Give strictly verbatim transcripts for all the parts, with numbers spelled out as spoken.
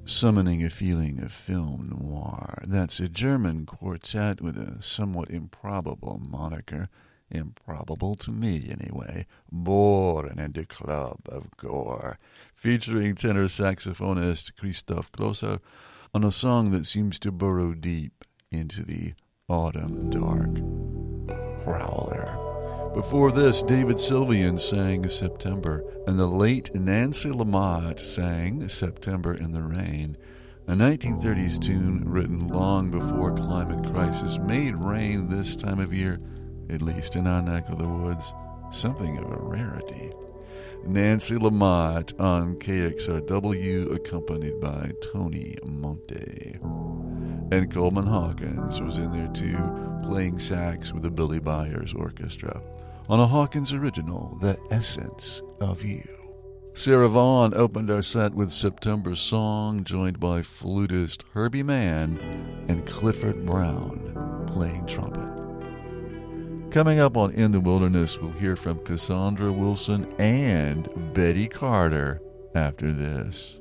Summoning a feeling of film noir. That's a German quartet with a somewhat improbable moniker. Improbable to me, anyway. Born in the Club of Gore. Featuring tenor saxophonist Christoph Klosser on a song that seems to burrow deep into the autumn dark. Prowler. Before this, David Sylvian sang September, and the late Nancy Lamott sang September in the Rain, a nineteen thirties tune written long before climate crisis made rain this time of year, at least in our neck of the woods, something of a rarity. Nancy Lamott on K X R W, accompanied by Tony Monte. And Coleman Hawkins was in there too, playing sax with the Billy Byers Orchestra on a Hawkins original, The Essence of You. Sarah Vaughan opened our set with September's Song, joined by flutist Herbie Mann and Clifford Brown playing trumpet. Coming up on In the Wilderness, we'll hear from Cassandra Wilson and Betty Carter after this.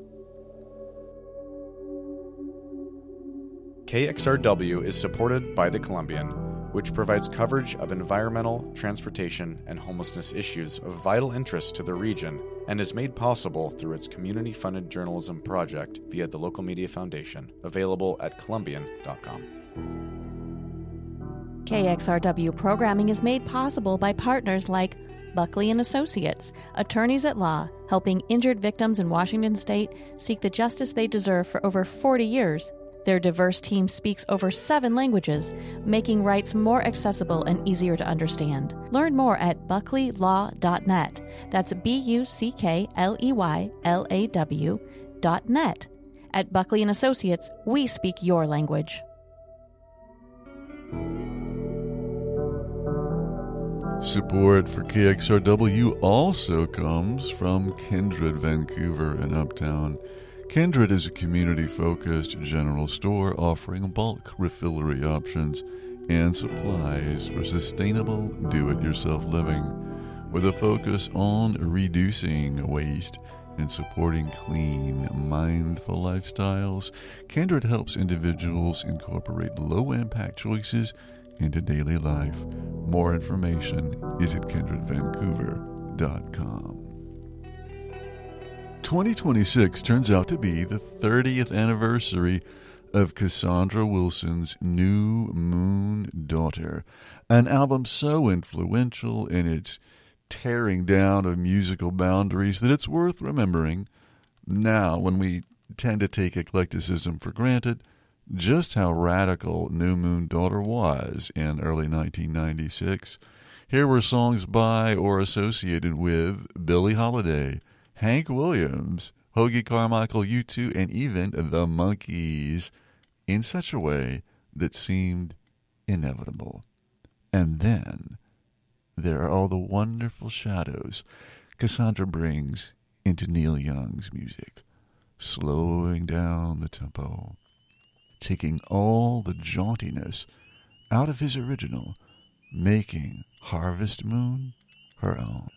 K X R W is supported by the Columbian, which provides coverage of environmental, transportation, and homelessness issues of vital interest to the region and is made possible through its community-funded journalism project via the Local Media Foundation, available at columbian dot com. K X R W programming is made possible by partners like Buckley and Associates, attorneys at law, helping injured victims in Washington state seek the justice they deserve for over forty years. Their diverse team speaks over seven languages, making rights more accessible and easier to understand. Learn more at buckley law dot net. That's B U C K L E Y L A W dot net. At Buckley and Associates, we speak your language. Support for K X R W also comes from Kindred Vancouver and Uptown. Kindred is a community-focused general store offering bulk refillery options and supplies for sustainable do-it-yourself living, with a focus on reducing waste and supporting clean, mindful lifestyles. Kindred helps individuals incorporate low-impact choices into daily life. More information is at kindred vancouver dot com. twenty twenty-six turns out to be the thirtieth anniversary of Cassandra Wilson's New Moon Daughter, an album so influential in its tearing down of musical boundaries that it's worth remembering now, when we tend to take eclecticism for granted, just how radical New Moon Daughter was in early nineteen ninety-six. Here were songs by or associated with Billie Holiday, Hank Williams, Hoagy Carmichael, U two, and even the Monkees, in such a way that seemed inevitable. And then there are all the wonderful shadows Cassandra brings into Neil Young's music, slowing down the tempo, taking all the jauntiness out of his original, making Harvest Moon her own.